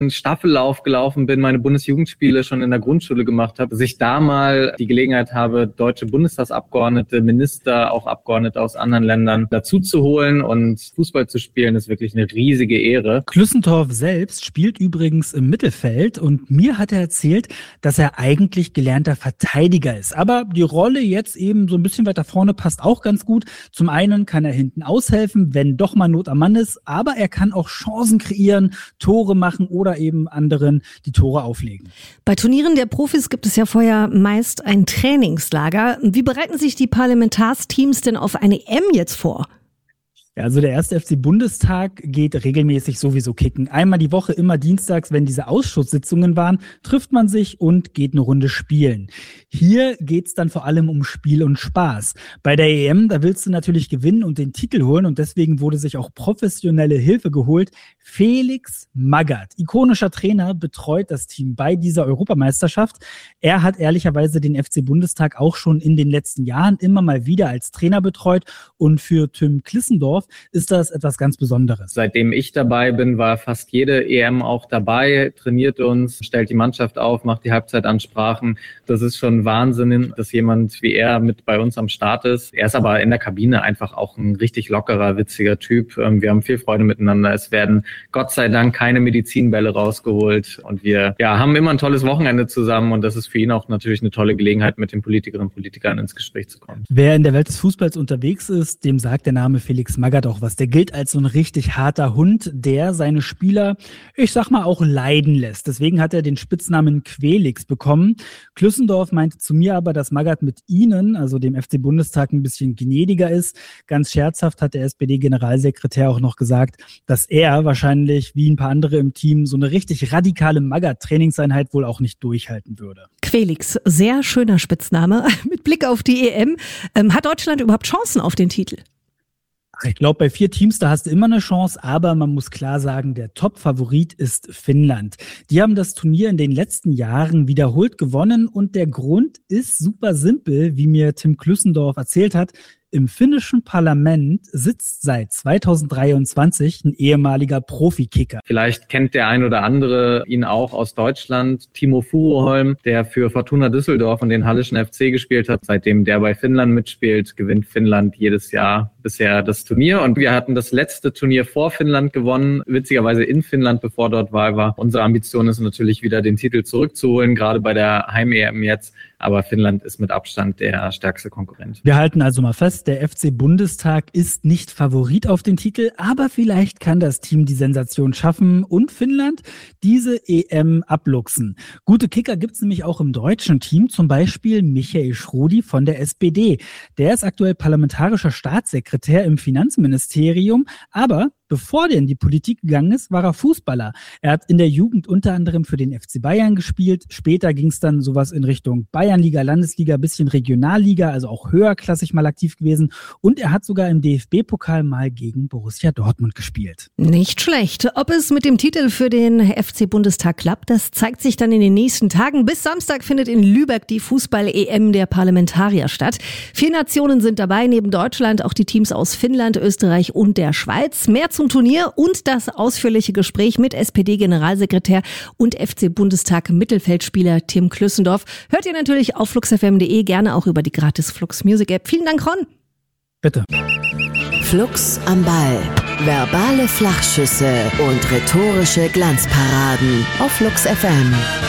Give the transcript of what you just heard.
einen Staffellauf gelaufen bin, meine Bundesjugendspiele schon in der Grundschule gemacht habe, dass ich da mal die Gelegenheit habe, deutsche Bundestagsabgeordnete, Minister, auch Abgeordnete aus anderen Ländern dazu zu holen und Fußball zu spielen, ist wirklich eine riesige Ehre. Klüssendorf selbst spielt übrigens im Mittelfeld und mir hat er erzählt, dass er eigentlich gelernter Verteidiger ist. Aber die Rolle jetzt eben so ein bisschen weiter vorne passt auch ganz gut. Zum einen kann er hinten aushelfen, wenn doch mal Not am Mann ist, aber er kann auch Chancen kreieren, Tore machen oder eben anderen die Tore auflegen. Bei Turnieren der Profis gibt es ja vorher meist ein Trainingslager. Wie bereiten sich die Parlamentarsteams denn auf eine EM jetzt vor? Ja, also der 1. FC Bundestag geht regelmäßig sowieso kicken. Einmal die Woche, immer dienstags, wenn diese Ausschusssitzungen waren, trifft man sich und geht eine Runde spielen. Hier geht's dann vor allem um Spiel und Spaß. Bei der EM, da willst du natürlich gewinnen und den Titel holen und deswegen wurde sich auch professionelle Hilfe geholt. Felix Magath, ikonischer Trainer, betreut das Team bei dieser Europameisterschaft. Er hat ehrlicherweise den FC Bundestag auch schon in den letzten Jahren immer mal wieder als Trainer betreut und für Tim Klissendorf ist das etwas ganz Besonderes. Seitdem ich dabei bin, war fast jede EM auch dabei, trainiert uns, stellt die Mannschaft auf, macht die Halbzeitansprachen. Das ist schon Wahnsinn, dass jemand wie er mit bei uns am Start ist. Er ist aber in der Kabine einfach auch ein richtig lockerer, witziger Typ. Wir haben viel Freude miteinander. Es werden Gott sei Dank keine Medizinbälle rausgeholt und wir haben immer ein tolles Wochenende zusammen und das ist für ihn auch natürlich eine tolle Gelegenheit, mit den Politikerinnen und Politikern ins Gespräch zu kommen. Wer in der Welt des Fußballs unterwegs ist, dem sagt der Name Felix Magath auch was. Der gilt als so ein richtig harter Hund, der seine Spieler, ich sag mal, auch leiden lässt. Deswegen hat er den Spitznamen Quelix bekommen. Klüssendorf meinte zu mir aber, dass Magath mit ihnen, also dem FC Bundestag, ein bisschen gnädiger ist. Ganz scherzhaft hat der SPD-Generalsekretär auch noch gesagt, dass er wahrscheinlich, wie ein paar andere im Team, so eine richtig radikale Magath-Trainingseinheit wohl auch nicht durchhalten würde. Quelix, sehr schöner Spitzname. Mit Blick auf die EM, hat Deutschland überhaupt Chancen auf den Titel? Ich glaube, bei 4 Teams, da hast du immer eine Chance, aber man muss klar sagen, der Top-Favorit ist Finnland. Die haben das Turnier in den letzten Jahren wiederholt gewonnen und der Grund ist super simpel, wie mir Tim Klüssendorf erzählt hat. Im finnischen Parlament sitzt seit 2023 ein ehemaliger Profikicker. Vielleicht kennt der ein oder andere ihn auch aus Deutschland, Timo Furuholm, der für Fortuna Düsseldorf und den Hallischen FC gespielt hat. Seitdem der bei Finnland mitspielt, gewinnt Finnland jedes Jahr bisher das Turnier. Und wir hatten das letzte Turnier vor Finnland gewonnen, witzigerweise in Finnland, bevor dort Wahl war. Unsere Ambition ist natürlich wieder, den Titel zurückzuholen, gerade bei der Heim-EM jetzt. Aber Finnland ist mit Abstand der stärkste Konkurrent. Wir halten also mal fest, der FC Bundestag ist nicht Favorit auf den Titel, aber vielleicht kann das Team die Sensation schaffen und Finnland diese EM abluchsen. Gute Kicker gibt's nämlich auch im deutschen Team, zum Beispiel Michael Schrodi von der SPD. Der ist aktuell parlamentarischer Staatssekretär im Finanzministerium, aber bevor der in die Politik gegangen ist, war er Fußballer. Er hat in der Jugend unter anderem für den FC Bayern gespielt. Später ging es dann sowas in Richtung Bayernliga, Landesliga, bisschen Regionalliga, also auch höherklassig mal aktiv gewesen. Und er hat sogar im DFB-Pokal mal gegen Borussia Dortmund gespielt. Nicht schlecht. Ob es mit dem Titel für den FC Bundestag klappt, das zeigt sich dann in den nächsten Tagen. Bis Samstag findet in Lübeck die Fußball-EM der Parlamentarier statt. 4 Nationen sind dabei, neben Deutschland auch die Teams aus Finnland, Österreich und der Schweiz. Mehr zum Turnier und das ausführliche Gespräch mit SPD-Generalsekretär und FC-Bundestag-Mittelfeldspieler Tim Klüssendorf hört ihr natürlich auf fluxfm.de, gerne auch über die gratis Flux Music App. Vielen Dank, Ron. Bitte. Flux am Ball. Verbale Flachschüsse und rhetorische Glanzparaden auf Flux FM.